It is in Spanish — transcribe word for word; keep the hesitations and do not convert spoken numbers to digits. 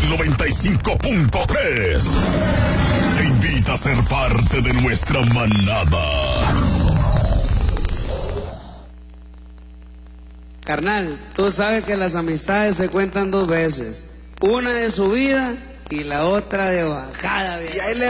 noventa y cinco punto tres te invita a ser parte de nuestra manada. Carnal, tú sabes que las amistades se cuentan dos veces. Una de subida y la otra de bajada.